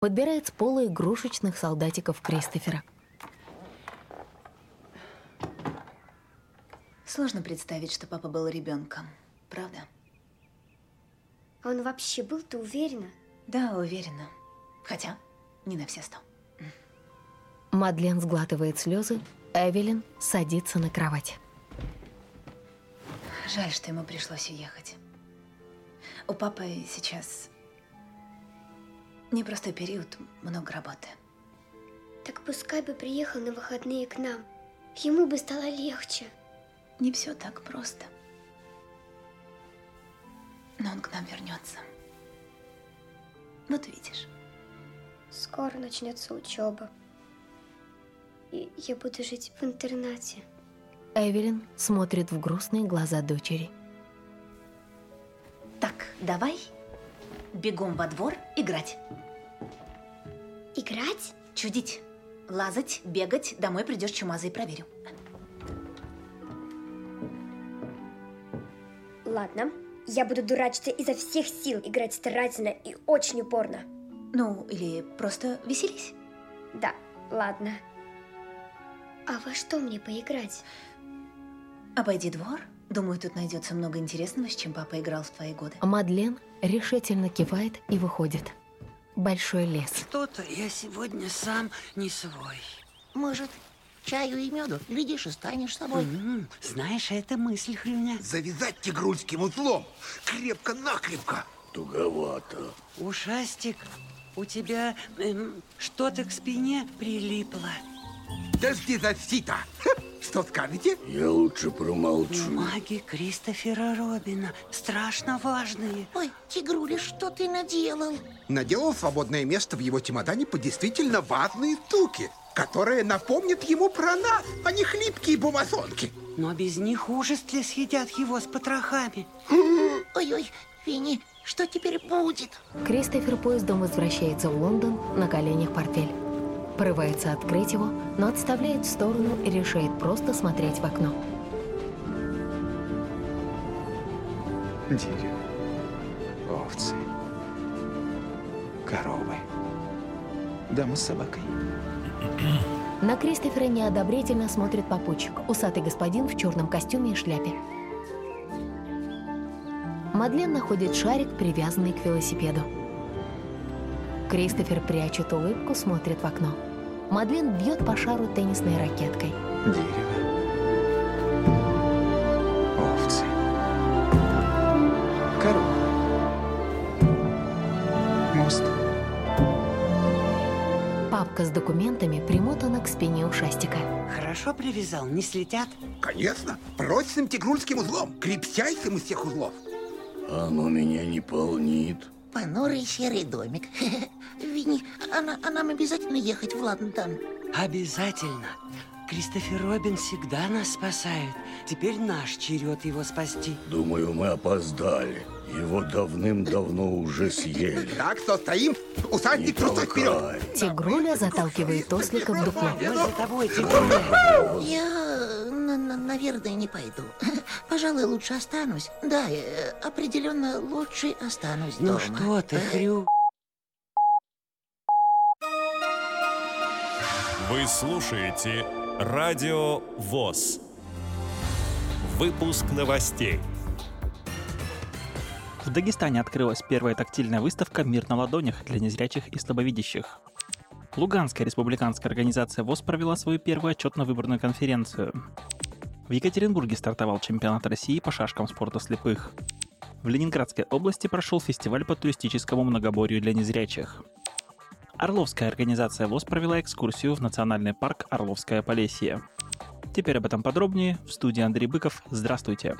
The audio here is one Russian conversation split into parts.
подбирает с пола игрушечных солдатиков Кристофера. Сложно представить, что папа был ребенком, правда? Он вообще был, ты уверена? Да, уверена. Хотя не на все 100. Мадлен сглатывает слезы, Эвелин садится на кровать. Жаль, что ему пришлось уехать. У папы сейчас непростой период, много работы. Так пускай бы приехал на выходные к нам. Ему бы стало легче. Не все так просто. Но он к нам вернется. Вот видишь. Скоро начнется учеба. И я буду жить в интернате. Эвелин смотрит в грустные глаза дочери. Так, давай бегом во двор играть. Играть? Чудить, лазать, бегать. Домой придешь чумазой, проверю. Ладно, я буду дурачиться изо всех сил, играть старательно и очень упорно. Ну, или просто веселись. Да, ладно. А во что мне поиграть? Обойди двор. Думаю, тут найдется много интересного, с чем папа играл в твои годы. Мадлен решительно кивает и выходит. Большой лес. Что-то я сегодня сам не свой. Может, чаю и меду? Глядишь, и станешь собой. Знаешь, это мысль, Хрюня. Завязать тигрульским узлом. Крепко-накрепко. Туговато. Ушастик, у тебя что-то к спине прилипло. Дожди за сито. Что скажете? Я лучше промолчу. Бумаги Кристофера Робина. Страшно важные. Ой, тигруля, что ты наделал? Наделал свободное место в его чемодане по действительно важные штуки, которые напомнят ему про нас, а не хлипкие бумазонки. Но без них ужасли съедят его с потрохами. Ой-ой, Винни, что теперь будет? Кристофер поездом возвращается в Лондон, на коленях портфель. Порывается открыть его, но отставляет в сторону и решает просто смотреть в окно. Дерево, овцы, коровы, дама с собакой. На Кристофера неодобрительно смотрит попутчик, усатый господин в черном костюме и шляпе. Мадлен находит шарик, привязанный к велосипеду. Кристофер прячет улыбку, смотрит в окно. Мадлен бьет по шару теннисной ракеткой. Дерево, овцы, корова, мост. Папка с документами примотана к спине ушастика. Хорошо привязал, не слетят? Конечно, прочным тигрульским узлом, крепчайшим из всех узлов. Оно меня не полнит. Понурый серый домик. Винни, а нам обязательно ехать в Лондон? Обязательно. Кристофер Робин всегда нас спасает. Теперь наш черед его спасти. Думаю, мы опоздали. Его давным-давно уже съели. Так что стоим, усадник трусой вперед. Тигруля заталкивает ослика в дупло. Мы за тобой, Тигруля. Я, наверное, не пойду. Пожалуй, лучше останусь. Да, определенно лучше останусь дома. Ну что ты, Хрю? Вы слушаете Радио ВОС. Выпуск новостей. В Дагестане открылась первая тактильная выставка «Мир на ладонях» для незрячих и слабовидящих. Луганская республиканская организация ВОС провела свою первую отчетно-выборную конференцию. В Екатеринбурге стартовал чемпионат России по шашкам спорта слепых. В Ленинградской области прошел фестиваль по туристическому многоборью для незрячих. Орловская организация ВОС провела экскурсию в национальный парк Орловское Полесье. Теперь об этом подробнее. В студии Андрей Быков. Здравствуйте.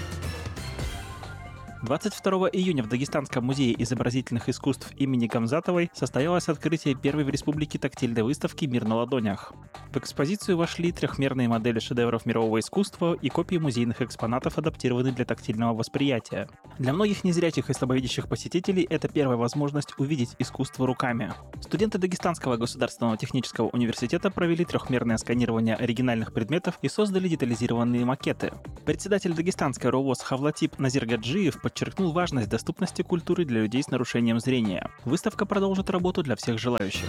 22 июня в Дагестанском музее изобразительных искусств имени Гамзатовой состоялось открытие первой в республике тактильной выставки «Мир на ладонях». В экспозицию вошли трехмерные модели шедевров мирового искусства и копии музейных экспонатов, адаптированные для тактильного восприятия. Для многих незрячих и слабовидящих посетителей это первая возможность увидеть искусство руками. Студенты Дагестанского государственного технического университета провели трехмерное сканирование оригинальных предметов и создали детализированные макеты. Председатель Дагестанской РОВОЗ Хавлатип Назиргаджиев подчеркнул важность доступности культуры для людей с нарушением зрения. Выставка продолжит работу для всех желающих.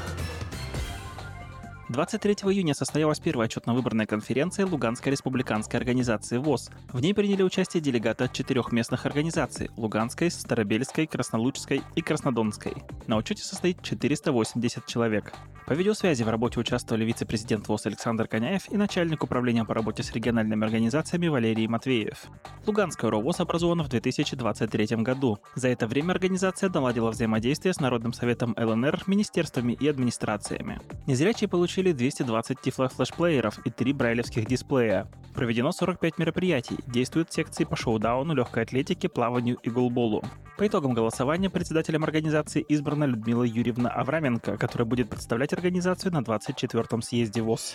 23 июня состоялась первая отчетно-выборная конференция Луганской республиканской организации ВОС. В ней приняли участие делегаты от 4 местных организаций – Луганской, Старобельской, Краснолучской и Краснодонской. На учете состоит 480 человек. По видеосвязи в работе участвовали вице-президент ВОС Александр Коняев и начальник управления по работе с региональными организациями Валерий Матвеев. Луганская РОВОЗ образована в 2023 году. За это время организация наладила взаимодействие с Народным советом ЛНР, министерствами и администрациями. Незрячие получили 220 тифло-флешплееров и 3 брайлевских дисплея. Проведено 45 мероприятий, действуют секции по шоу-дауну, легкой атлетике, плаванию и голболу. По итогам голосования председателем организации избрана Людмила Юрьевна Авраменко, которая будет представлять организацию на 24-м съезде ВОС.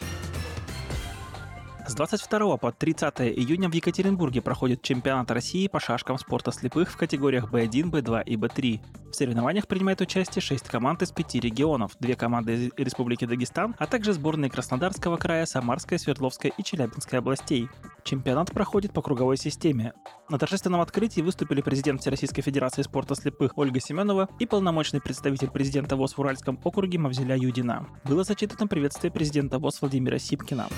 С 22 по 30 июня в Екатеринбурге проходит чемпионат России по шашкам спорта слепых в категориях B1, B2 и B3. В соревнованиях принимает участие 6 команд из 5 регионов, 2 команды из Республики Дагестан, а также сборные Краснодарского края, Самарской, Свердловской и Челябинской областей. Чемпионат проходит по круговой системе. На торжественном открытии выступили президент Всероссийской Федерации спорта слепых Ольга Семенова и полномочный представитель президента ВОС в Уральском округе Мавзеля Юдина. Было зачитано приветствие президента ВОС Владимира Сипкина.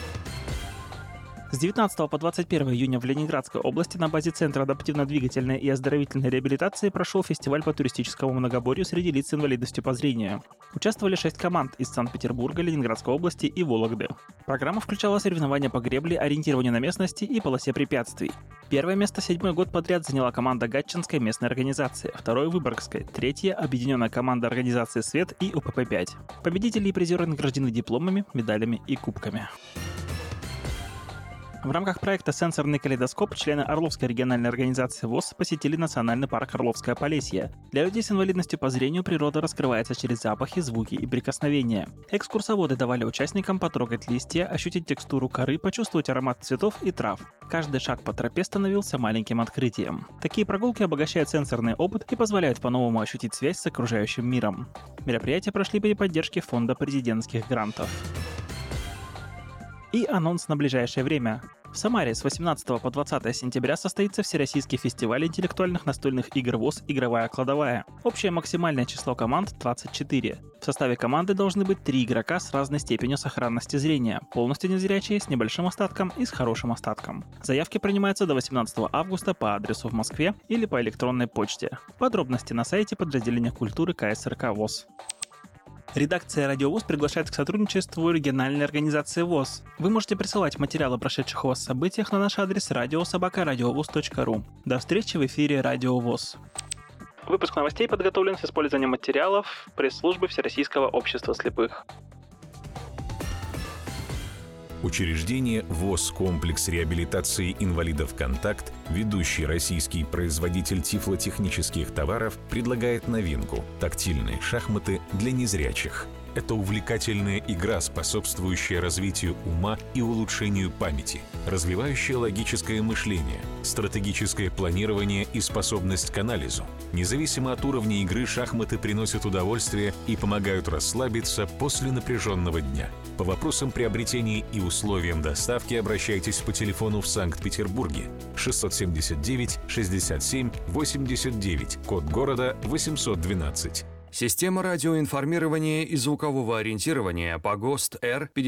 С 19 по 21 июня в Ленинградской области на базе Центра адаптивно-двигательной и оздоровительной реабилитации прошел фестиваль по туристическому многоборью среди лиц с инвалидностью по зрению. Участвовали 6 команд из Санкт-Петербурга, Ленинградской области и Вологды. Программа включала соревнования по гребле, ориентированию на местности и полосе препятствий. Первое место 7-й год подряд заняла команда Гатчинской местной организации, второе – Выборгской, третье – объединенная команда организации «Свет» и УПП-5. Победители и призеры награждены дипломами, медалями и кубками. В рамках проекта «Сенсорный калейдоскоп» члены Орловской региональной организации ВОС посетили национальный парк Орловское Полесье. Для людей с инвалидностью по зрению природа раскрывается через запахи, звуки и прикосновения. Экскурсоводы давали участникам потрогать листья, ощутить текстуру коры, почувствовать аромат цветов и трав. Каждый шаг по тропе становился маленьким открытием. Такие прогулки обогащают сенсорный опыт и позволяют по-новому ощутить связь с окружающим миром. Мероприятия прошли при поддержке Фонда президентских грантов. И анонс на ближайшее время. В Самаре с 18 по 20 сентября состоится Всероссийский фестиваль интеллектуальных настольных игр ВОС «Игровая кладовая». Общее максимальное число команд – 24. В составе команды должны быть 3 игрока с разной степенью сохранности зрения, полностью незрячие, с небольшим остатком и с хорошим остатком. Заявки принимаются до 18 августа по адресу в Москве или по электронной почте. Подробности на сайте подразделения культуры КСРК ВОС. Редакция «Радио ВОС» приглашает к сотрудничеству региональной организации ВОС. Вы можете присылать материалы о прошедших у вас событиях на наш адрес radio@radiovos.ru. До встречи в эфире «Радио ВОС». Выпуск новостей подготовлен с использованием материалов пресс-службы Всероссийского общества слепых. Учреждение ВОС «Комплекс реабилитации инвалидов «Контакт», ведущий российский производитель тифлотехнических товаров, предлагает новинку – тактильные шахматы для незрячих. Это увлекательная игра, способствующая развитию ума и улучшению памяти, развивающая логическое мышление, стратегическое планирование и способность к анализу. Независимо от уровня игры, шахматы приносят удовольствие и помогают расслабиться после напряженного дня. По вопросам приобретения и условиям доставки обращайтесь по телефону в Санкт-Петербурге 679 67 89, код города 812. Система радиоинформирования и звукового ориентирования по ГОСТ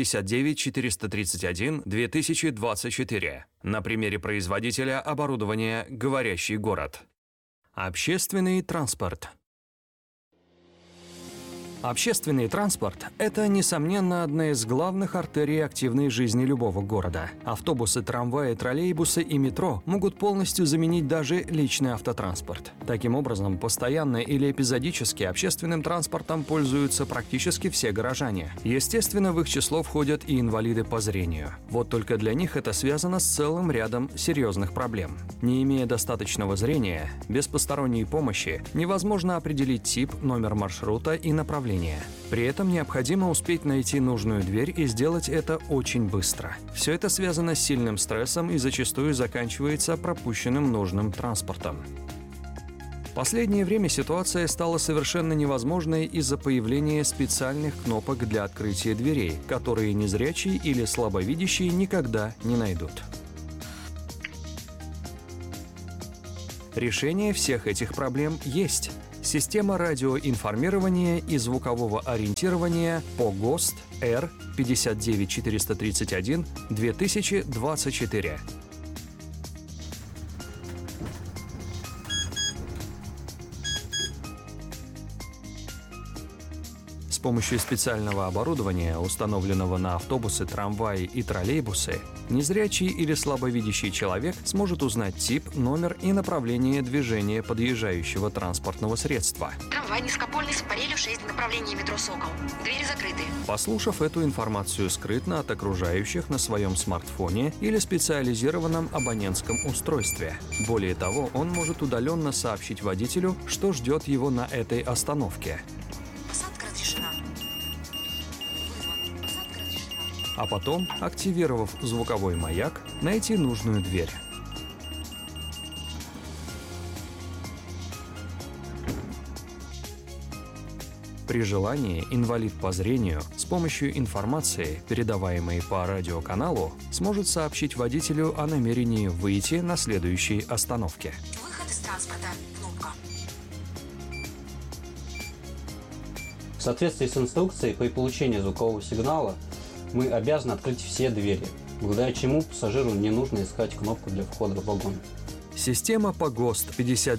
R59431-2024. На примере производителя оборудования «Говорящий город». Общественный транспорт. Общественный транспорт – это, несомненно, одна из главных артерий активной жизни любого города. Автобусы, трамваи, троллейбусы и метро могут полностью заменить даже личный автотранспорт. Таким образом, постоянно или эпизодически общественным транспортом пользуются практически все горожане. Естественно, в их число входят и инвалиды по зрению. Вот только для них это связано с целым рядом серьезных проблем. Не имея достаточного зрения, без посторонней помощи невозможно определить тип, номер маршрута и направление. При этом необходимо успеть найти нужную дверь и сделать это очень быстро. Все это связано с сильным стрессом и зачастую заканчивается пропущенным нужным транспортом. последнее время ситуация стала совершенно невозможной из-за появления специальных кнопок для открытия дверей, которые незрячие или слабовидящие никогда не найдут. Решение всех этих проблем есть. Система радиоинформирования и звукового ориентирования POGOST R59431-2024. С помощью специального оборудования, установленного на автобусы, трамваи и троллейбусы, незрячий или слабовидящий человек сможет узнать тип, номер и направление движения подъезжающего транспортного средства. Трамвай низкопольный с парелью 6 в направлении метро «Сокол». Двери закрыты. Послушав эту информацию скрытно от окружающих на своем смартфоне или специализированном абонентском устройстве. Более того, он может удаленно сообщить водителю, что ждет его на этой остановке. А потом, активировав звуковой маяк, найти нужную дверь. При желании инвалид по зрению с помощью информации, передаваемой по радиоканалу, сможет сообщить водителю о намерении выйти на следующей остановке. Выход из транспорта. Кнопка. В соответствии с инструкцией, при получении звукового сигнала мы обязаны открыть все двери, благодаря чему пассажиру не нужно искать кнопку для входа в вагон. Система POGOST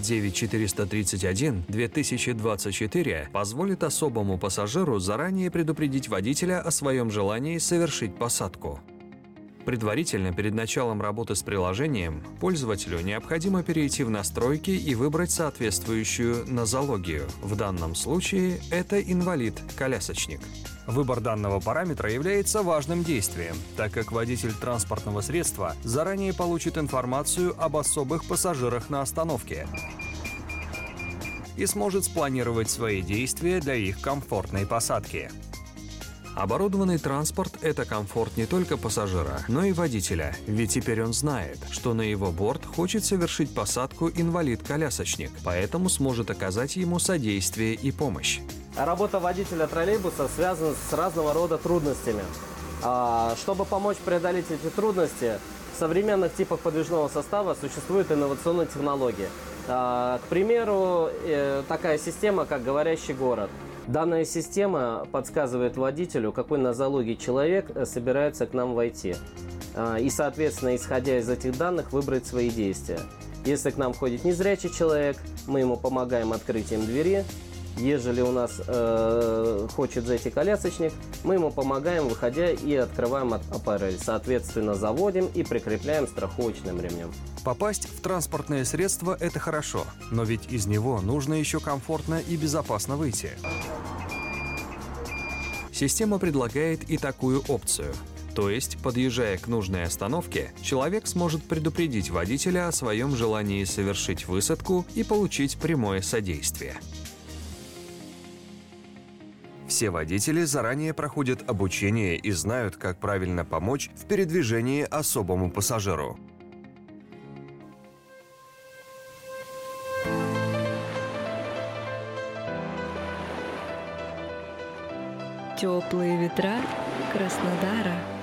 59431-2024 позволит особому пассажиру заранее предупредить водителя о своем желании совершить посадку. Предварительно, перед началом работы с приложением, пользователю необходимо перейти в настройки и выбрать соответствующую нозологию. В данном случае это инвалид-колясочник. Выбор данного параметра является важным действием, так как водитель транспортного средства заранее получит информацию об особых пассажирах на остановке и сможет спланировать свои действия для их комфортной посадки. Оборудованный транспорт – это комфорт не только пассажира, но и водителя, ведь теперь он знает, что на его борт хочет совершить посадку инвалид-колясочник, поэтому сможет оказать ему содействие и помощь. Работа водителя троллейбуса связана с разного рода трудностями. Чтобы помочь преодолеть эти трудности, в современных типах подвижного состава существуют инновационные технологии. К примеру, такая система, как «Говорящий город». Данная система подсказывает водителю, какой нозологии человек собирается к нам войти. И, соответственно, исходя из этих данных, выбрать свои действия. Если к нам входит незрячий человек, мы ему помогаем открытием двери. Ежели у нас хочет зайти колясочник, мы ему помогаем, выходя, и открываем аппарель. Соответственно, заводим и прикрепляем страховочным ремнем. Попасть в транспортное средство – это хорошо, но ведь из него нужно еще комфортно и безопасно выйти. Система предлагает и такую опцию. То есть, подъезжая к нужной остановке, человек сможет предупредить водителя о своем желании совершить высадку и получить прямое содействие. Все водители заранее проходят обучение и знают, как правильно помочь в передвижении особому пассажиру. Теплые ветра Краснодара.